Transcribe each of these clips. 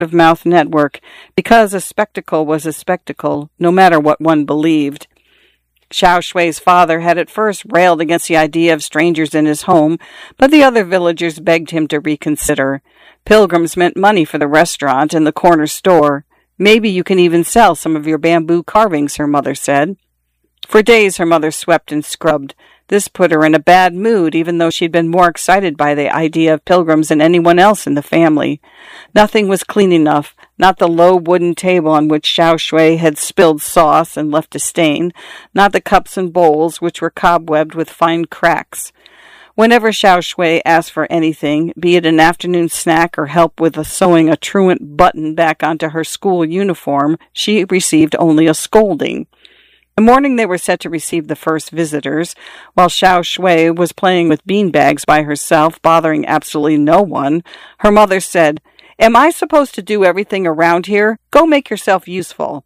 word-of-mouth network, because a spectacle was a spectacle, no matter what one believed. Xiao Shui's father had at first railed against the idea of strangers in his home, but the other villagers begged him to reconsider. Pilgrims meant money for the restaurant and the corner store. Maybe you can even sell some of your bamboo carvings, her mother said. For days her mother swept and scrubbed. This put her in a bad mood, even though she'd been more excited by the idea of pilgrims than anyone else in the family. Nothing was clean enough, not the low wooden table on which Xiao Shui had spilled sauce and left a stain, not the cups and bowls, which were cobwebbed with fine cracks. Whenever Xiao Shui asked for anything, be it an afternoon snack or help with sewing a truant button back onto her school uniform, she received only a scolding. The morning they were set to receive the first visitors, while Xiao Shui was playing with beanbags by herself, bothering absolutely no one, her mother said, "Am I supposed to do everything around here? Go make yourself useful."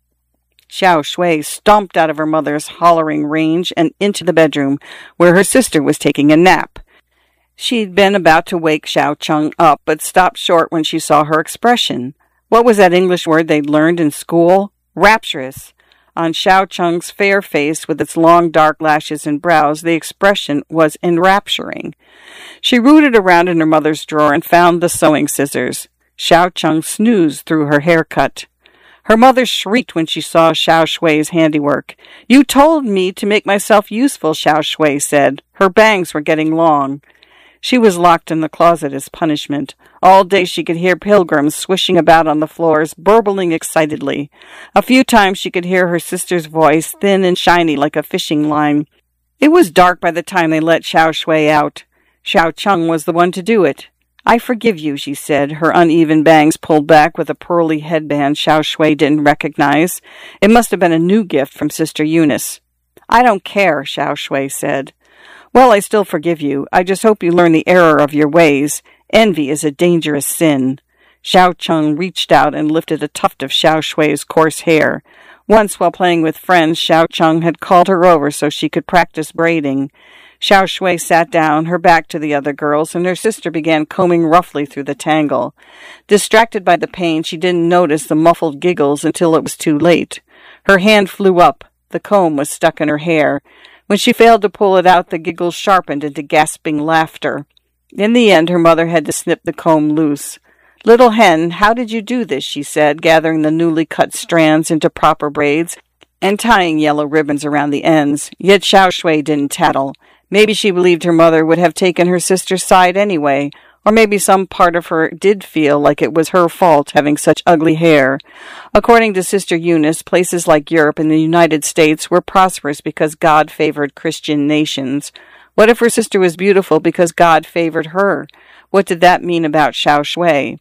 Xiao Shui stomped out of her mother's hollering range and into the bedroom, where her sister was taking a nap. She'd been about to wake Xiao Cheng up, but stopped short when she saw her expression. What was that English word they'd learned in school? Rapturous. On Xiao Cheng's fair face, with its long dark lashes and brows, the expression was enrapturing. She rooted around in her mother's drawer and found the sewing scissors. Xiao Cheng snoozed through her haircut. Her mother shrieked when she saw Xiao Shui's handiwork. "You told me to make myself useful," Xiao Shui said. Her bangs were getting long. She was locked in the closet as punishment. All day she could hear pilgrims swishing about on the floors, burbling excitedly. A few times she could hear her sister's voice, thin and shiny like a fishing line. It was dark by the time they let Xiao Shui out. Xiao Cheng was the one to do it. "I forgive you," she said, her uneven bangs pulled back with a pearly headband Xiao Shui didn't recognize. It must have been a new gift from Sister Eunice. "I don't care," Xiao Shui said. "Well, I still forgive you. I just hope you learn the error of your ways. Envy is a dangerous sin." Xiao Cheng reached out and lifted a tuft of Xiao Shui's coarse hair. Once, while playing with friends, Xiao Cheng had called her over so she could practice braiding. Xiao Shui sat down, her back to the other girls, and her sister began combing roughly through the tangle. Distracted by the pain, she didn't notice the muffled giggles until it was too late. Her hand flew up. The comb was stuck in her hair. When she failed to pull it out, the giggles sharpened into gasping laughter. In the end, her mother had to snip the comb loose. "Little hen, how did you do this?" she said, gathering the newly cut strands into proper braids and tying yellow ribbons around the ends. Yet Xiao Shui didn't tattle. Maybe she believed her mother would have taken her sister's side anyway, or maybe some part of her did feel like it was her fault having such ugly hair. According to Sister Eunice, places like Europe and the United States were prosperous because God favored Christian nations. What if her sister was beautiful because God favored her? What did that mean about Xiao Shui?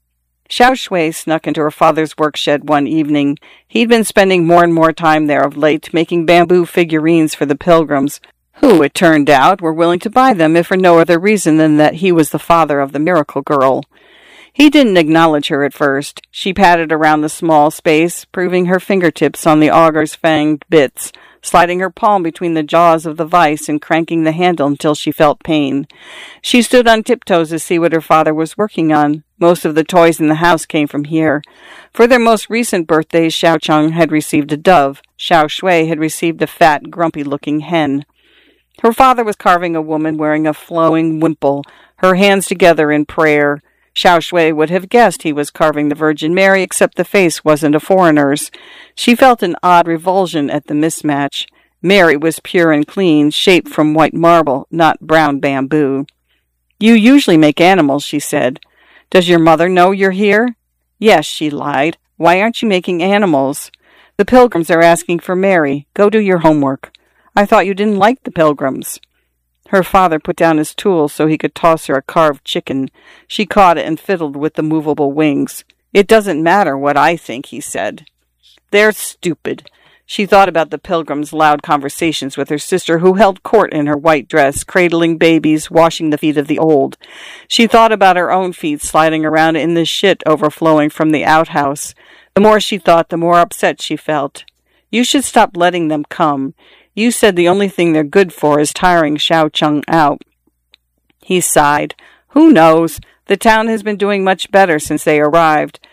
Xiao Shui snuck into her father's workshed one evening. He'd been spending more and more time there of late, making bamboo figurines for the pilgrims, who, it turned out, were willing to buy them if for no other reason than that he was the father of the miracle girl. He didn't acknowledge her at first. She patted around the small space, proving her fingertips on the auger's fanged bits, sliding her palm between the jaws of the vise and cranking the handle until she felt pain. She stood on tiptoes to see what her father was working on. Most of the toys in the house came from here. For their most recent birthdays, Xiao Cheng had received a dove. Xiao Shui had received a fat, grumpy-looking hen. Her father was carving a woman wearing a flowing wimple, her hands together in prayer. Xiao Shui would have guessed he was carving the Virgin Mary, except the face wasn't a foreigner's. She felt an odd revulsion at the mismatch. Mary was pure and clean, shaped from white marble, not brown bamboo. "You usually make animals," she said. "Does your mother know you're here?" "Yes," she lied. "Why aren't you making animals?" "The pilgrims are asking for Mary. Go do your homework." "I thought you didn't like the pilgrims." Her father put down his tools so he could toss her a carved chicken. She caught it and fiddled with the movable wings. "It doesn't matter what I think," he said. "They're stupid." She thought about the pilgrims' loud conversations with her sister, who held court in her white dress, cradling babies, washing the feet of the old. She thought about her own feet sliding around in the shit overflowing from the outhouse. The more she thought, the more upset she felt. "You should stop letting them come. You said the only thing they're good for is tiring Xiao Cheng out." He sighed. "Who knows? The town has been doing much better since they arrived.